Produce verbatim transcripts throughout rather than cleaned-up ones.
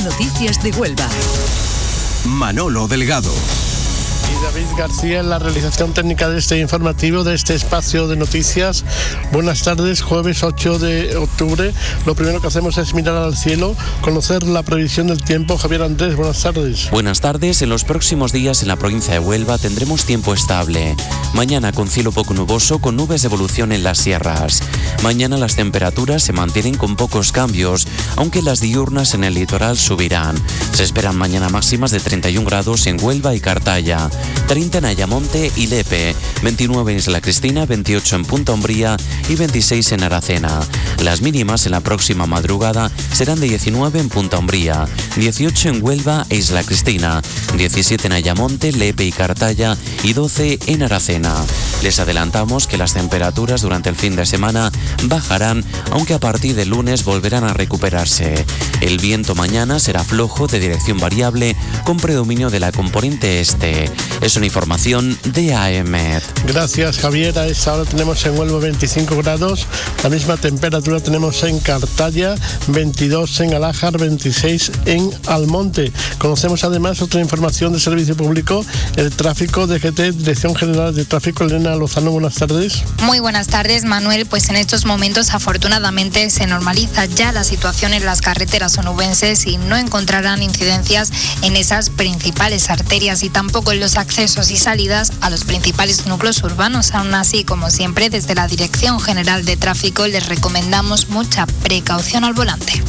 noticias de Huelva. Manolo Delgado. Y David García en la realización técnica de este informativo, de este espacio de noticias. Buenas tardes, jueves ocho de octubre. Lo primero que hacemos es mirar al cielo, conocer la previsión del tiempo. Javier Andrés, buenas tardes. Buenas tardes. En los próximos días en la provincia de Huelva tendremos tiempo estable. Mañana con cielo poco nuboso, con nubes de evolución en las sierras. Mañana las temperaturas se mantienen con pocos cambios, aunque las diurnas en el litoral subirán. Se esperan mañana máximas de treinta y un grados en Huelva y Cartaya, treinta en Ayamonte y Lepe, veintinueve en Isla Cristina, veintiocho en Punta Umbría y veintiséis en Aracena. Las mínimas en la próxima madrugada serán de diecinueve en Punta Umbría, dieciocho en Huelva e Isla Cristina, diecisiete en Ayamonte, Lepe y Cartaya y doce en Aracena. Les adelantamos que las temperaturas durante el fin de semana bajarán, aunque a partir del lunes volverán a recuperarse. El viento mañana será flojo de dirección variable con predominio de la componente este. Es una información de A E M E T. Gracias, Javier. A esta hora tenemos en Huelva veinticinco grados, la misma temperatura tenemos en Cartaya, veintidós en Alájar, veintiséis en Almonte. Conocemos además otra información de servicio público, el tráfico de G T, Dirección General de Tráfico. Elena Lozano, buenas tardes. Muy buenas tardes, Manuel. Pues en estos momentos afortunadamente se normaliza ya la situación en las carreteras onubenses y no encontrarán incidencias en esas principales arterias y tampoco en los accesos y salidas a los principales núcleos urbanos. Aún así, como siempre, desde la Dirección General de Tráfico les recomendamos mucha precaución al volante.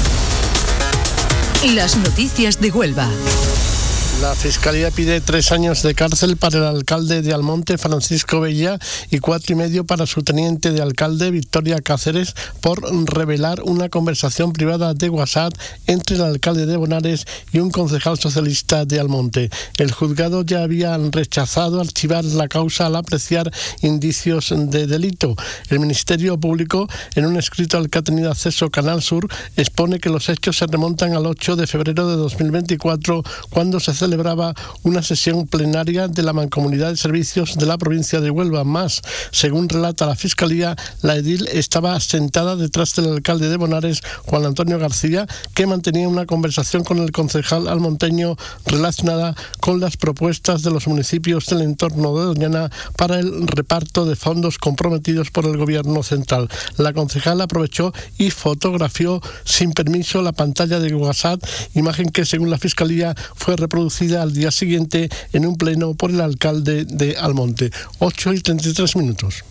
Las noticias de Huelva. La Fiscalía pide tres años de cárcel para el alcalde de Almonte, Francisco Bella, y cuatro y medio para su teniente de alcalde, Victoria Cáceres, por revelar una conversación privada de WhatsApp entre el alcalde de Bonares y un concejal socialista de Almonte. El juzgado ya había rechazado archivar la causa al apreciar indicios de delito. El Ministerio Público, en un escrito al que ha tenido acceso Canal Sur, expone que los hechos se remontan al ocho de febrero de dos mil veinticuatro, cuando se celebraba una sesión plenaria de la Mancomunidad de Servicios de la provincia de Huelva. Más, según relata la Fiscalía, la edil estaba sentada detrás del alcalde de Bonares, Juan Antonio García, que mantenía una conversación con el concejal almonteño relacionada con las propuestas de los municipios del entorno de Doñana para el reparto de fondos comprometidos por el gobierno central. La concejal aprovechó y fotografió sin permiso la pantalla de WhatsApp, imagen que según la Fiscalía fue reproducida al día siguiente en un pleno por el alcalde de Almonte. ocho y treinta y tres minutos.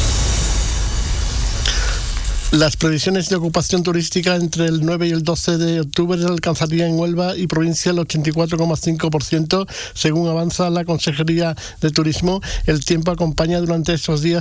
Las previsiones de ocupación turística entre el nueve y el doce de octubre alcanzaría en Huelva y provincia el ochenta y cuatro coma cinco por ciento, según avanza la Consejería de Turismo. El tiempo acompaña durante estos días